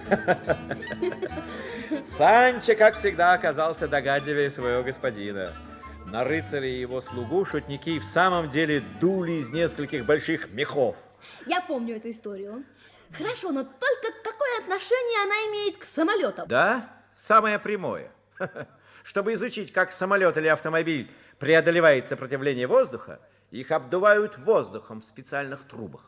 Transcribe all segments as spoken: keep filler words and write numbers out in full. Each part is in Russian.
Санчо, как всегда, оказался догадливее своего господина. На рыцаря и его слугу шутники в самом деле дули из нескольких больших мехов. Я помню эту историю. Хорошо, но только какое отношение она имеет к самолетам? Да, самое прямое. Чтобы изучить, как самолет или автомобиль преодолевает сопротивление воздуха, их обдувают воздухом в специальных трубах.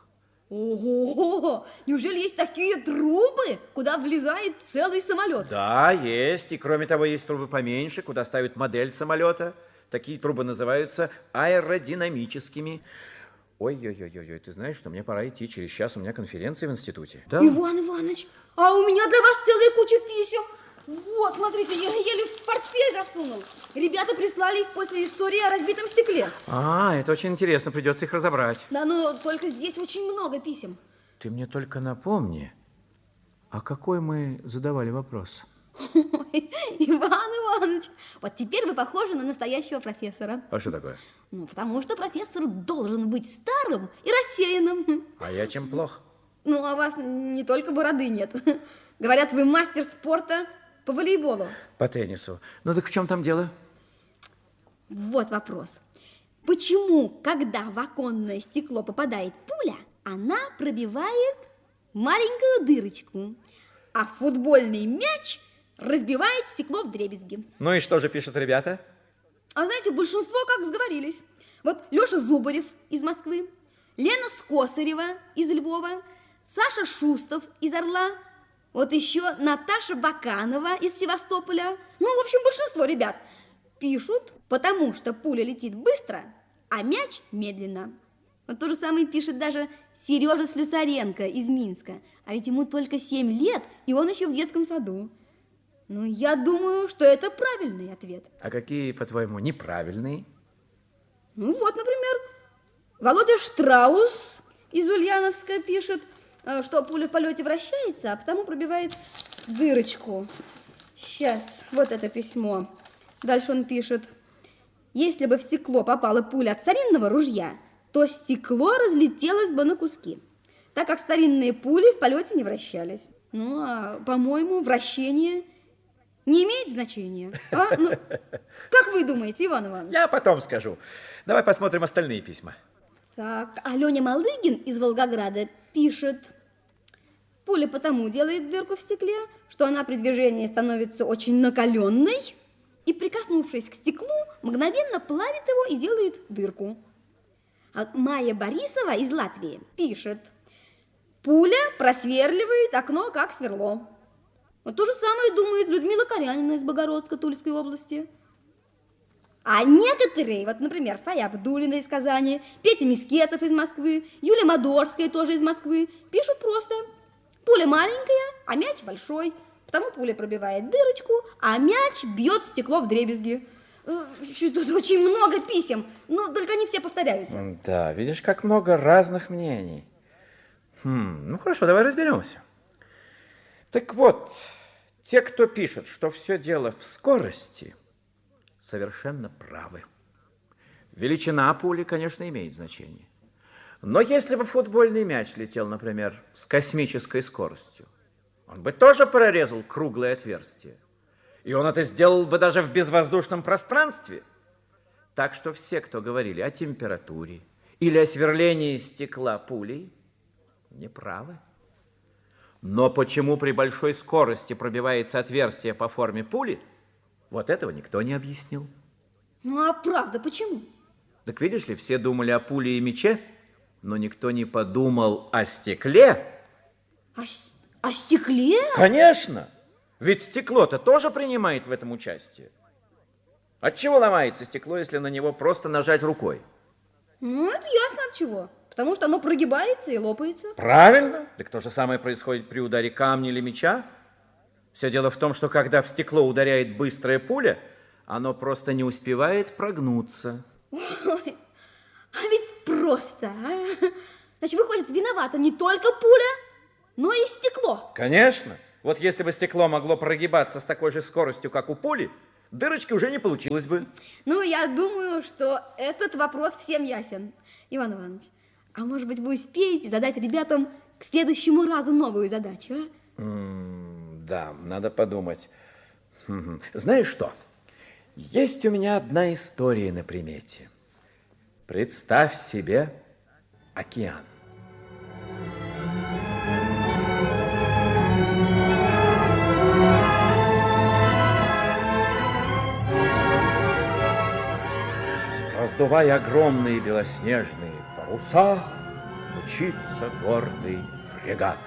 Ого! Неужели есть такие трубы, куда влезает целый самолет? Да, есть. И кроме того, есть трубы поменьше, куда ставят модель самолета. Такие трубы называются аэродинамическими. Ой-ой-ой-ой, ты знаешь, что мне пора идти. Через час у меня конференция в институте. Да? Иван Иванович, а у меня для вас целая куча писем. Вот, смотрите, я еле в портфель засунул. Ребята прислали их после истории о разбитом стекле. А, это очень интересно, придется их разобрать. Да, но только здесь очень много писем. Ты мне только напомни, а какой мы задавали вопрос? Ой, Иван Иванович, вот теперь вы похожи на настоящего профессора. А что такое? Ну, потому что профессор должен быть старым и рассеянным. А я чем плох? Ну, а у вас не только бороды нет. Говорят, вы мастер спорта по волейболу. По теннису. Ну, так в чем там дело? Вот вопрос. Почему, когда в оконное стекло попадает пуля, она пробивает маленькую дырочку, а футбольный мяч разбивает стекло вдребезги? Ну и что же пишут ребята? А знаете, большинство как сговорились. Вот Леша Зубарев из Москвы, Лена Скосарева из Львова, Саша Шустов из Орла, вот еще Наташа Баканова из Севастополя. Ну, в общем, большинство ребят пишут, потому что пуля летит быстро, а мяч медленно. Вот то же самое пишет даже Сережа Слюсаренко из Минска. А ведь ему только семь лет, и он еще в детском саду. Ну, я думаю, что это правильный ответ. А какие, по-твоему, неправильные? Ну, вот, например, Володя Штраус из Ульяновска пишет, что пуля в полете вращается, а потому пробивает дырочку. Сейчас, вот это письмо. Дальше он пишет: если бы в стекло попала пуля от старинного ружья, то стекло разлетелось бы на куски, так как старинные пули в полете не вращались. Ну, а, по-моему, вращение не имеет значения. А? Ну, как вы думаете, Иван Иванович? Я потом скажу. Давай посмотрим остальные письма. Так, Аленя Малыгин из Волгограда пишет: пуля потому делает дырку в стекле, что она при движении становится очень накаленной и, прикоснувшись к стеклу, мгновенно плавит его и делает дырку. А Майя Борисова из Латвии пишет: пуля просверливает окно, как сверло. Вот то же самое думает Людмила Корянина из Богородска Тульской области. А некоторые, вот, например, Фая Абдулина из Казани, Петя Мискетов из Москвы, Юлия Мадорская тоже из Москвы, пишут просто: пуля маленькая, а мяч большой, потому пуля пробивает дырочку, а мяч бьет стекло вдребезги. Тут очень много писем, но только они все повторяются. Да, видишь, как много разных мнений. Хм, ну хорошо, давай разберемся. Так вот, те, кто пишет, что все дело в скорости, совершенно правы. Величина пули, конечно, имеет значение. Но если бы футбольный мяч летел, например, с космической скоростью, он бы тоже прорезал круглое отверстие. И он это сделал бы даже в безвоздушном пространстве. Так что все, кто говорили о температуре или о сверлении стекла пулей, неправы. Но почему при большой скорости пробивается отверстие по форме пули, вот этого никто не объяснил. Ну, а правда, почему? Так видишь ли, все думали о пуле и мяче, но никто не подумал о стекле. О, о стекле? Конечно! Ведь стекло-то тоже принимает в этом участие. Отчего ломается стекло, если на него просто нажать рукой? Ну, это ясно от чего. Потому что оно прогибается и лопается. Правильно. Так то же самое происходит при ударе камня или мяча. Все дело в том, что когда в стекло ударяет быстрая пуля, оно просто не успевает прогнуться. Ой, а ведь просто, а? Значит, выходит, виновата не только пуля, но и стекло. Конечно. Вот если бы стекло могло прогибаться с такой же скоростью, как у пули, дырочки уже не получилось бы. Ну, я думаю, что этот вопрос всем ясен. Иван Иванович, а может быть, вы успеете задать ребятам к следующему разу новую задачу, а? М-м, Да, надо подумать. Знаешь что? Есть у меня одна история на примете. Представь себе океан. Раздувая огромные белоснежные паруса, мчится гордый фрегат.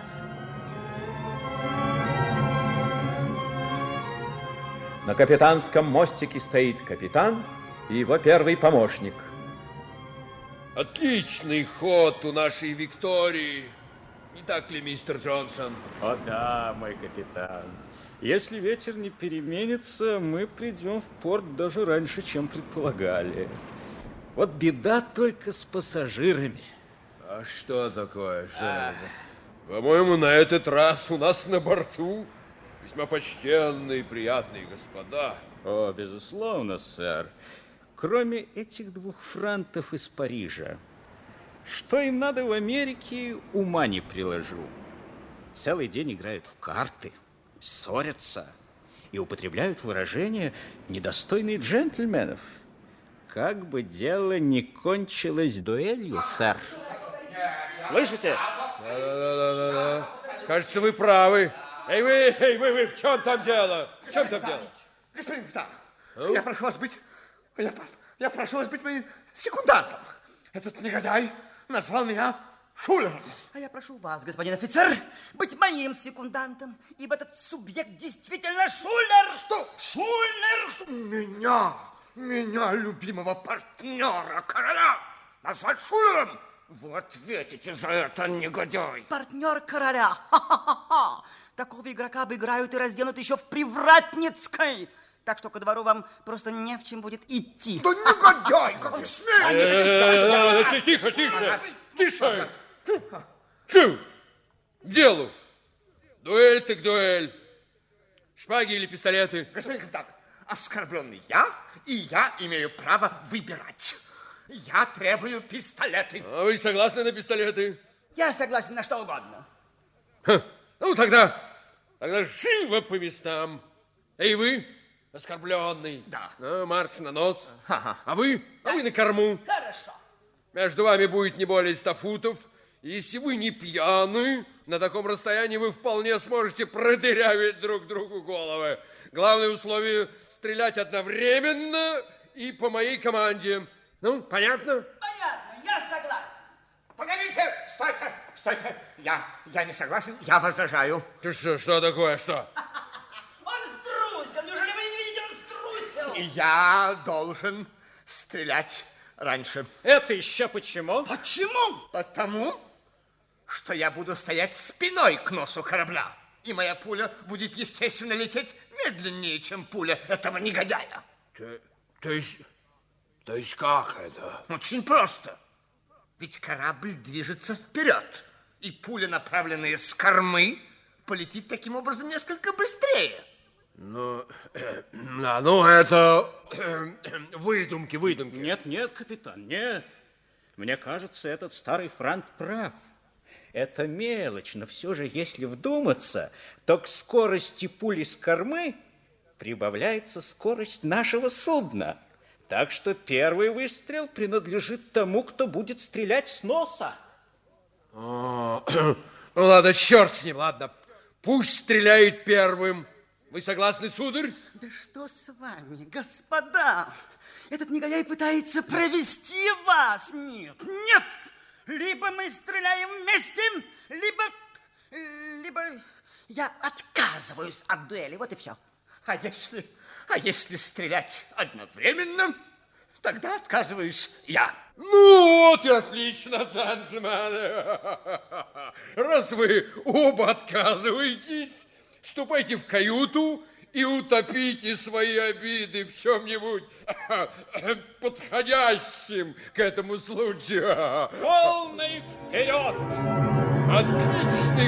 На капитанском мостике стоит капитан и его первый помощник. Отличный ход у нашей Виктории. Не так ли, мистер Джонсон? О да, мой капитан. Если ветер не переменится, мы придем в порт даже раньше, чем предполагали. Вот беда только с пассажирами. А что такое, Шерон? По-моему, на этот раз у нас на борту весьма почтенные и приятные господа. О, безусловно, сэр. Кроме этих двух франтов из Парижа, что им надо в Америке, ума не приложу. Целый день играют в карты, ссорятся и употребляют выражения, недостойные джентльменов. Как бы дело не кончилось дуэлью, сэр. Слышите? Да-да-да-да-да. Кажется, вы правы. Эй, вы, эй, вы, вы, в чем там дело? В чем там дело? Господин капитан, ну? я прошу вас быть, я, я прошу вас быть моим секундантом. Этот негодяй назвал меня шулером. А я прошу вас, господин офицер, быть моим секундантом, ибо этот субъект действительно шулер. Что? Шулер! Что? Меня, меня, любимого партнера короля, назвать шулером? Вы ответите за это, негодяй. Партнер короля. Ха-ха-ха. Такого игрока обыграют и разденут еще в Привратницкой. Так что ко двору вам просто не в чем будет идти. Да негодяй, как вы смеете! Тихо, тихо, тише. Чу, к делу. Дуэль так дуэль. Шпаги или пистолеты? Господин капитан, оскорбленный я, и я имею право выбирать. Я требую пистолеты. А вы согласны на пистолеты? Я согласен на что угодно. Ха. Ну, тогда, тогда живо по местам. Эй, вы, оскорбленный. Да. Ну, марш на нос. Ха-ха. А вы, а вы на корму. Хорошо. Между вами будет не более ста футов. Если вы не пьяны, на таком расстоянии вы вполне сможете продырявить друг другу головы. Главное условие – стрелять одновременно и по моей команде. Ну, понятно? Понятно, я согласен. Погодите, стойте, стойте. Я, я не согласен, я возражаю. Ты что, что такое, что? Он струсил, неужели вы не видите, он струсил? И я должен стрелять раньше. Это еще почему? Почему? Потому, что я буду стоять спиной к носу корабля. И моя пуля будет, естественно, лететь медленнее, чем пуля этого негодяя. То, то есть, то есть как это? Очень просто. Ведь корабль движется вперед, и пуля, направленная с кормы, полетит таким образом несколько быстрее. Ну, э, да, ну это э, выдумки, выдумки. Нет, нет, капитан, нет. Мне кажется, этот старый франт прав. Это мелочь, но все же, если вдуматься, то к скорости пули с кормы прибавляется скорость нашего судна. Так что первый выстрел принадлежит тому, кто будет стрелять с носа. О, ну ладно, черт с ним, ладно. Пусть стреляет первым. Вы согласны, сударь? Да что с вами, господа? Этот негодяй пытается провести вас. Нет, нет. Либо мы стреляем вместе, либо... Либо я отказываюсь от дуэли. Вот и все. А если, а если стрелять одновременно, тогда отказываюсь я. Ну, вот и отлично, джентльмены. Раз вы оба отказываетесь, ступайте в каюту и утопите свои обиды в чем-нибудь подходящем к этому случаю. Полный вперед! Отличный